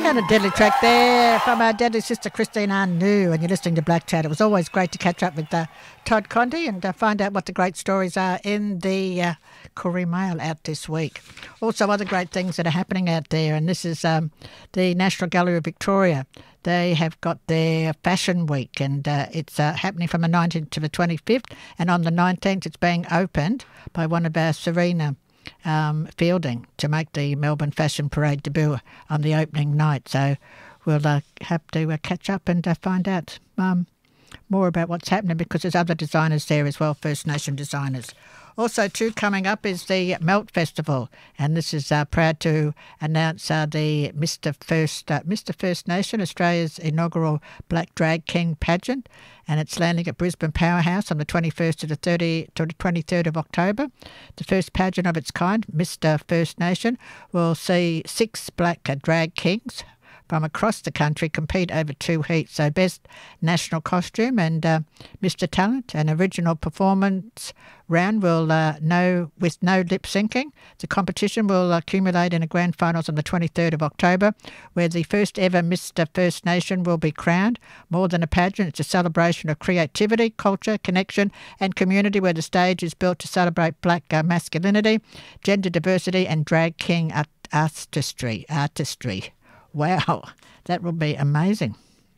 And a deadly track there from our deadly sister Christine Anu, and you're listening to Black Chat. It was always great to catch up with Todd Condy and find out what the great stories are in the Koori Mail out this week. Also, other great things that are happening out there, and this is the National Gallery of Victoria. They have got their Fashion Week, and it's happening from the 19th to the 25th, and on the 19th it's being opened by one of our Serena Fielding to make the Melbourne Fashion Parade debut on the opening night. So we'll have to catch up and find out more about what's happening, because there's other designers there as well, First Nation designers. Also, too, coming up is the Melt Festival, and this is proud to announce the Mr. First Nation, Australia's inaugural Black Drag King pageant, and it's landing at Brisbane Powerhouse on the 21st to the 23rd of October. The first pageant of its kind, Mr. First Nation, will see 6 black drag kings from across the country compete over 2 heats. So Best National Costume and Mr. Talent, an original performance round with no lip syncing. The competition will accumulate in a grand finals on the 23rd of October, where the first ever Mr. First Nation will be crowned. More than a pageant, it's a celebration of creativity, culture, connection and community, where the stage is built to celebrate black masculinity, gender diversity and drag king artistry. Wow, that will be amazing.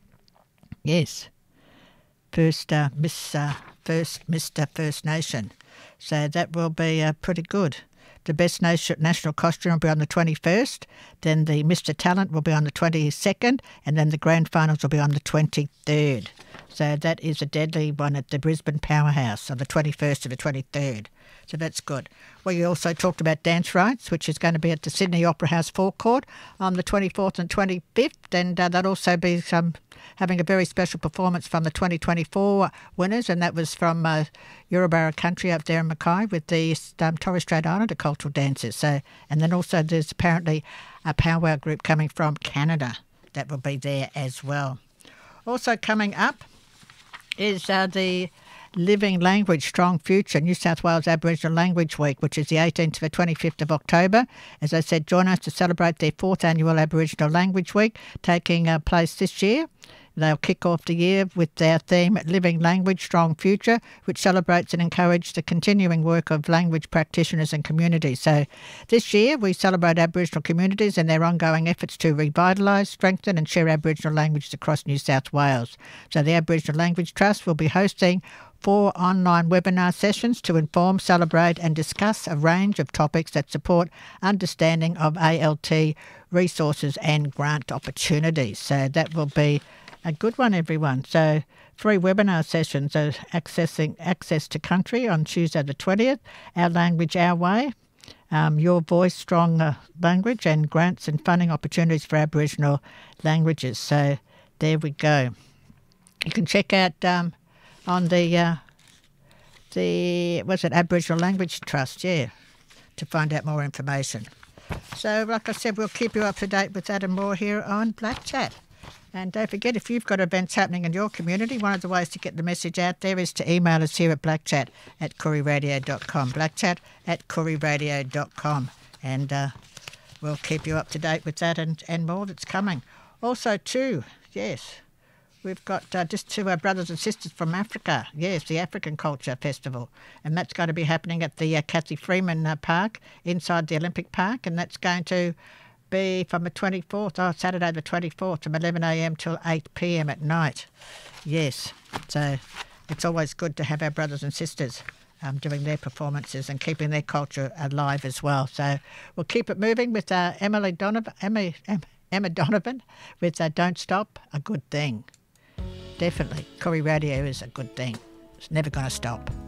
Yes. First Mr. First Nation. So that will be pretty good. The Best National Costume will be on the 21st, then the Mr. Talent will be on the 22nd, and then the grand finals will be on the 23rd. So that is a deadly one at the Brisbane Powerhouse on the 21st to the 23rd. So that's good. We also talked about Dance Rights, which is going to be at the Sydney Opera House forecourt on the 24th and 25th, and that'll also be having a very special performance from the 2024 winners, and that was from Euroborough Country up there in Mackay with the Torres Strait Islander cultural dancers. So, and then also there's apparently a powwow group coming from Canada that will be there as well. Also coming up is the Living Language Strong Future New South Wales Aboriginal Language Week, which is the 18th to the 25th of October. As I said, join us to celebrate their 4th annual Aboriginal Language Week, taking place this year. They'll kick off the year with their theme, Living Language Strong Future, which celebrates and encourages the continuing work of language practitioners and communities. So this year we celebrate Aboriginal communities and their ongoing efforts to revitalise, strengthen and share Aboriginal languages across New South Wales. So the Aboriginal Language Trust will be hosting 4 online webinar sessions to inform, celebrate and discuss a range of topics that support understanding of ALT resources and grant opportunities. So that will be a good one, everyone. So 3 webinar sessions are accessing access to country on Tuesday the 20th, Our Language Our Way, Your Voice Strong Language, and grants and funding opportunities for Aboriginal languages. So there we go. You can check out on the Aboriginal Language Trust, to find out more information. So like I said, we'll keep you up to date with that and more here on Black Chat. And don't forget, if you've got events happening in your community, one of the ways to get the message out there is to email us here at blackchat@kooriradio.com, blackchat@kooriradio.com, and we'll keep you up to date with that and more that's coming. Also, too, yes, we've got just 2 brothers and sisters from Africa, yes, the African Culture Festival, and that's going to be happening at the Cathy Freeman Park inside the Olympic Park, and that's going to be from the 24th, Saturday the 24th, from 11 a.m. till 8 p.m. at night. Yes, so it's always good to have our brothers and sisters doing their performances and keeping their culture alive as well. So we'll keep it moving with Emma Donovan with Don't Stop, A Good Thing. Definitely, Koori Radio is a good thing. It's never going to stop.